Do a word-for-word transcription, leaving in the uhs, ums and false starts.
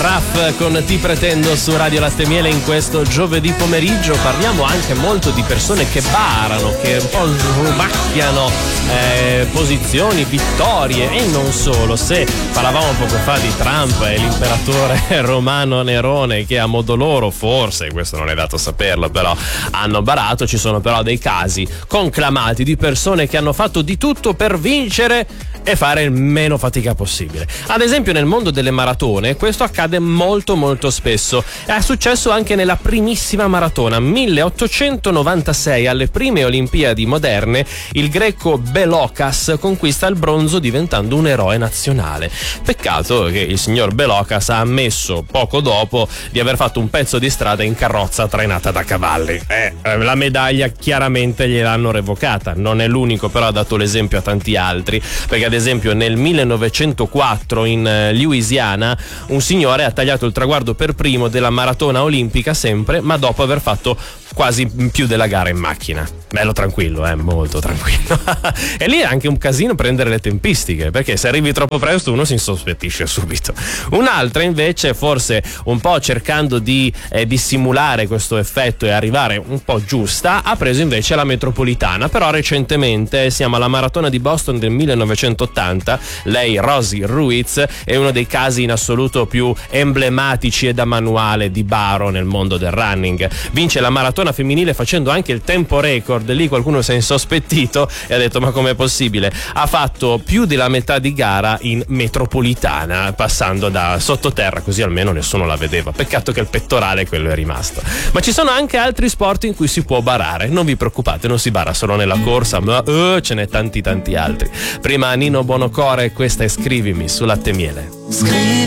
Raff con Ti pretendo su Radio Latte Miele in questo giovedì pomeriggio. Parliamo anche molto di persone che barano, che un po' rubacchiano eh, posizioni, vittorie e non solo. Se parlavamo poco fa di Trump e l'imperatore romano Nerone che a modo loro, forse, questo non è dato saperlo, però hanno barato, ci sono però dei casi conclamati di persone che hanno fatto di tutto per vincere e fare il meno fatica possibile. Ad esempio nel mondo delle maratone questo accade molto molto spesso. È successo anche nella primissima maratona milleottocentonovantasei, alle prime Olimpiadi moderne. Il greco Belokas conquista il bronzo diventando un eroe nazionale. Peccato che il signor Belokas ha ammesso poco dopo di aver fatto un pezzo di strada in carrozza trainata da cavalli. Eh, la medaglia chiaramente gliel'hanno revocata. Non è l'unico, però ha dato l'esempio a tanti altri, perché ad esempio nel millenovecentoquattro in Louisiana un signore ha tagliato il traguardo per primo della maratona olimpica, sempre, ma dopo aver fatto quasi più della gara in macchina. Bello tranquillo, eh, molto tranquillo. E lì è anche un casino prendere le tempistiche, perché se arrivi troppo presto uno si insospettisce subito. Un'altra invece, forse un po' cercando di eh, dissimulare questo effetto e arrivare un po' giusta, ha preso invece la metropolitana, però recentemente, siamo alla maratona di Boston del millenovecentottanta, lei, Rosie Ruiz, è uno dei casi in assoluto più emblematici e da manuale di baro nel mondo del running. Vince la maratona femminile facendo anche il tempo record. Lì qualcuno si è insospettito e ha detto: ma com'è possibile? Ha fatto più della metà di gara in metropolitana, passando da sottoterra, così almeno nessuno la vedeva. Peccato che il pettorale quello è rimasto. Ma ci sono anche altri sport in cui si può barare. Non vi preoccupate, non si bara solo nella corsa, ma uh, ce n'è tanti tanti altri. Prima Nino Buonocore, questa è Scrivimi su Latte Miele. Scrivimi